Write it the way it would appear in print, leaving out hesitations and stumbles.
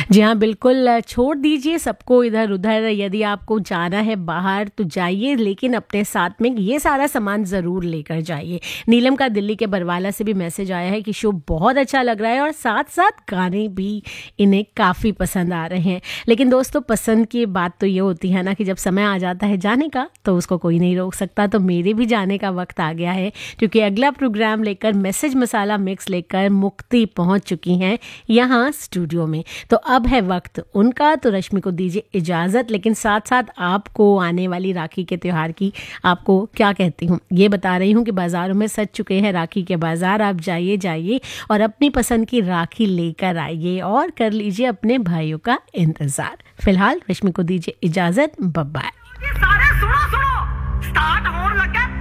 जी हाँ, बिल्कुल छोड़ दीजिए सबको इधर-उधर। यदि आपको जाना है बाहर तो जाइए, लेकिन अपने साथ में ये सारा सामान ज़रूर लेकर जाइए। नीलम का दिल्ली के बरवाला से भी मैसेज आया है कि शो बहुत अच्छा लग रहा है और साथ-साथ गाने भी इन्हें काफ़ी पसंद आ रहे हैं। लेकिन दोस्तों, पसंद की बात तो ये होती है ना कि जब समय आ जाता है जाने का तो उसको कोई नहीं रोक सकता। तो मेरे भी जाने का वक्त आ गया है, क्योंकि अगला प्रोग्राम लेकर मैसेज मसाला मिक्स लेकर मुक्ति पहुंच चुकी हैं यहाँ स्टूडियो में। तो अब है वक्त उनका, तो रश्मि को दीजिए इजाज़त। लेकिन साथ साथ आपको आने वाली राखी के त्यौहार की आपको क्या कहती हूँ ये बता रही हूँ कि बाज़ारों में सज चुके हैं राखी के बाज़ार। आप जाइए और अपनी पसंद की राखी लेकर आइए और कर लीजिए अपने भाइयों का इंतज़ार। फिलहाल रश्मि को दीजिए इजाज़त। Bye bye. सारे सुनो स्टार्ट होने लगा